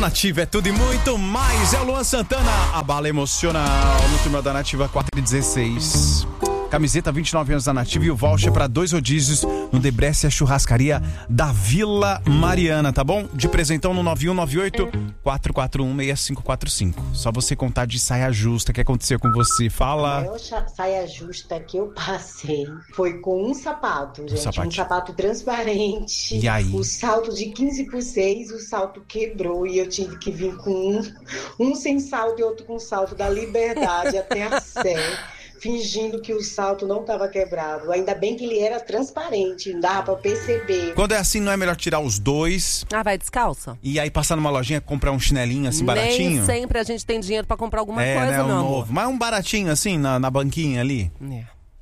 Nativa é tudo e muito mais. É o Luan Santana, a bala emocional. No turma da Nativa 416. Camiseta 29 anos da Nativa e o voucher para 2 rodízios no Debreccia Churrascaria da Vila Mariana, tá bom? De presentão no 9198-441-6545. Só você contar de saia justa. O que aconteceu com você? Fala. A maior saia justa que eu passei foi com um sapato, gente. Um sapato transparente. E aí? O salto de 15/6, o salto quebrou e eu tive que vir com um sem salto e outro com salto da Liberdade até a Sé, fingindo que o salto não estava quebrado. Ainda bem que ele era transparente, não dava pra perceber. Quando é assim, não é melhor tirar os dois? Ah, vai descalça? E aí passar numa lojinha, comprar um chinelinho assim baratinho? Nem sempre a gente tem dinheiro pra comprar alguma coisa, né, meu amor. novo. Mas um baratinho assim, na banquinha ali. É.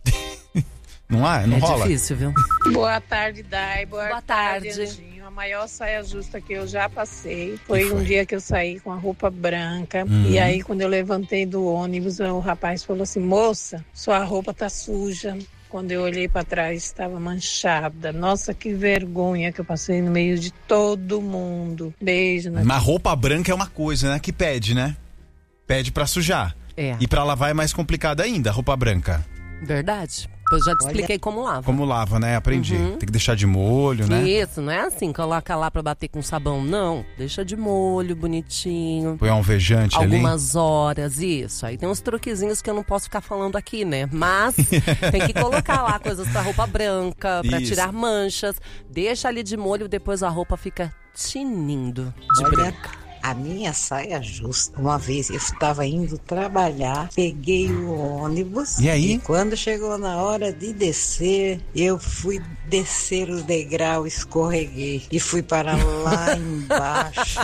Não é? Não rola? É difícil, viu? Boa tarde, Dai. Boa tarde, tarde. Anjinho. A maior saia justa que eu já passei foi um dia que eu saí com a roupa branca. E aí, quando eu levantei do ônibus, o rapaz falou assim: moça, sua roupa tá suja. Quando eu olhei pra trás, estava manchada. Nossa, que vergonha que eu passei no meio de todo mundo. Beijo, né? Mas roupa branca é uma coisa, né? Que pede, né? Pede pra sujar. É. E pra lavar é mais complicado ainda, roupa branca. Verdade. Eu já te expliquei como lava. Como lava, né? Aprendi. Tem que deixar de molho, né? Isso, não é assim, coloca lá pra bater com sabão, não. Deixa de molho, bonitinho. Põe um alvejante ali. Algumas horas, isso. Aí tem uns truquezinhos que eu não posso ficar falando aqui, né? Mas tem que colocar lá coisas pra roupa branca, pra Isso. tirar manchas. Deixa ali de molho, depois a roupa fica tinindo de branca. A minha saia justa. Uma vez eu estava indo trabalhar, peguei o ônibus. E aí? E quando chegou na hora de descer, eu fui descer o degrau, escorreguei e fui para lá embaixo.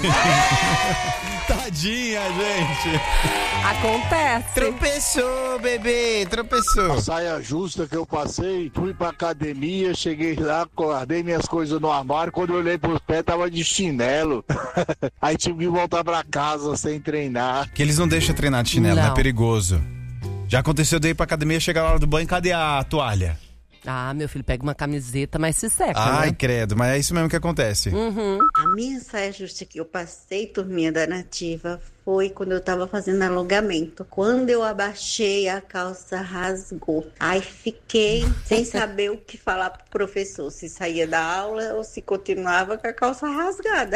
Tadinha, gente. Acontece. Tropeçou, bebê, tropeçou. A saia justa que eu passei, fui pra academia, cheguei lá, guardei minhas coisas no armário, quando eu olhei pros pés tava de chinelo. Aí tive que voltar pra casa sem treinar. Que eles não deixam treinar de chinelo, Não. é perigoso. Já aconteceu de ir pra academia, chegar na hora do banho, cadê a toalha? Ah, meu filho, pega uma camiseta, mas se seca, Ai, né? credo, mas é isso mesmo que acontece. A minha saia justa que eu passei, turminha da Nativa, foi quando eu tava fazendo alongamento. Quando eu abaixei, a calça rasgou. Aí fiquei sem saber o que falar pro professor, se saía da aula ou se continuava com a calça rasgada.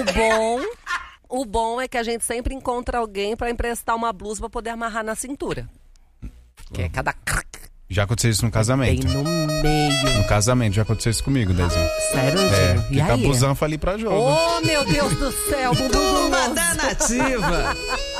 O bom é que a gente sempre encontra alguém pra emprestar uma blusa pra poder amarrar na cintura. Que é cada... Já aconteceu isso no casamento. Bem no meio. No casamento, já aconteceu isso comigo, Dezinho. Sério, Anjinho? E fica aí? abusando, falei pra jogo. Oh, meu Deus do céu, bumbum. Turma da Nativa.